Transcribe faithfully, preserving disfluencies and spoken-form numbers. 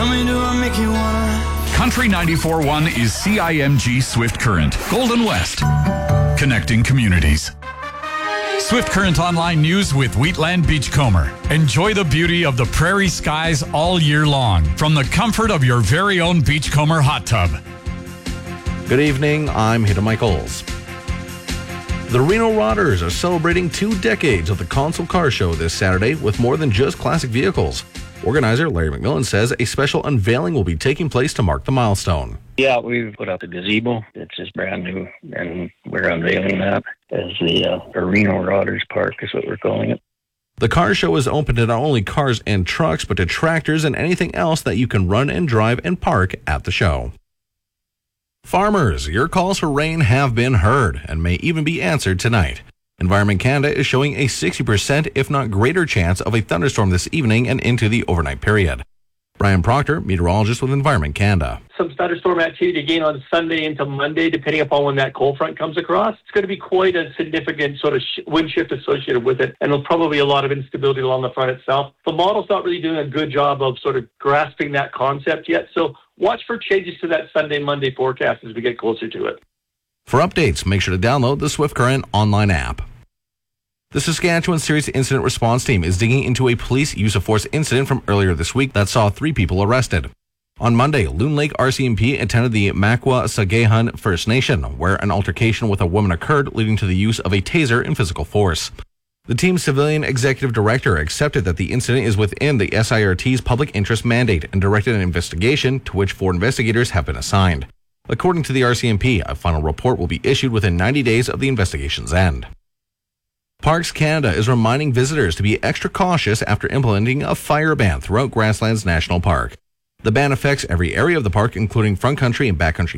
me, do I make you wanna? Country ninety-four point one is C I M G Swift Current, Golden West, connecting communities. Swift Current Online News with Wheatland Beachcomber. Enjoy the beauty of the prairie skies all year long from the comfort of your very own Beachcomber hot tub. Good evening, I'm Hita Michaels. The Reno Rodders are celebrating two decades of the Console Car Show this Saturday with more than just classic vehicles. Organizer Larry McMillan says a special unveiling will be taking place to mark the milestone. Yeah, we've put up the gazebo. It's just brand new, and we're unveiling that as the uh, Reno Rodders Park is what we're calling it. The car show is open to not only cars and trucks, but to tractors and anything else that you can run and drive and park at the show. Farmers, your calls for rain have been heard and may even be answered tonight. Environment Canada is showing a sixty percent, if not greater, chance of a thunderstorm this evening and into the overnight period. Brian Proctor, meteorologist with Environment Canada. Some thunderstorm activity again on Sunday into Monday, depending upon when that cold front comes across. It's going to be quite a significant sort of sh- wind shift associated with it, and there'll probably be a lot of instability along the front itself. The model's not really doing a good job of sort of grasping that concept yet, so watch for changes to that Sunday, Monday forecast as we get closer to it. For updates, make sure to download the Swift Current online app. The Saskatchewan Serious Incident Response Team is digging into a police use of force incident from earlier this week that saw three people arrested. On Monday, Loon Lake R C M P attended the Makwa Sagahan First Nation, where an altercation with a woman occurred, leading to the use of a taser and physical force. The team's civilian executive director accepted that the incident is within the S I R T's public interest mandate and directed an investigation to which four investigators have been assigned. According to the R C M P, a final report will be issued within ninety days of the investigation's end. Parks Canada is reminding visitors to be extra cautious after implementing a fire ban throughout Grasslands National Park. The ban affects every area of the park, including front country and backcountry